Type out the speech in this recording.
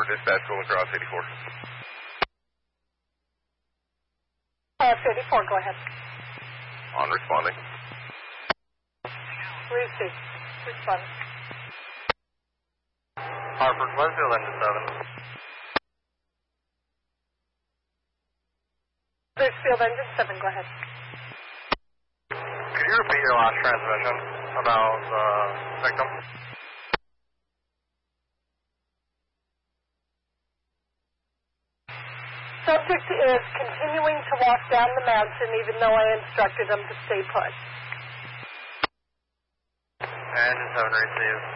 dispatch going across 84. 84, go ahead. On responding. Receive. Respond. Hartford, Westfield, engine 7. Westfield, engine 7, go ahead. Could you repeat your last transmission about the victim? Subject is continuing to walk down the mountain even though I instructed him to stay put. Engine 7, receive.